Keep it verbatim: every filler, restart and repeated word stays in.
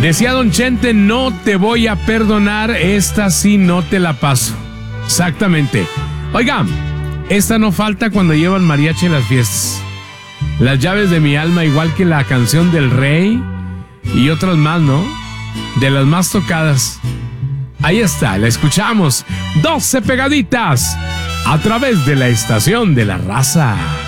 Decía Don Chente, no te voy a perdonar, esta sí no te la paso. Exactamente. Oiga, esta no falta cuando llevan mariachi en las fiestas. Las llaves de mi alma, igual que la canción del Rey y otras más, ¿no? De las más tocadas. Ahí está, la escuchamos. doce pegaditas a través de la estación de la raza.